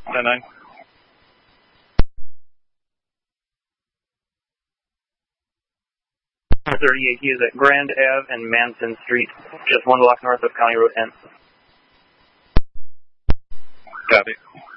10-9. 38, he is at Grand Ave and Manson Street, just 1 block north of County Road N. Copy.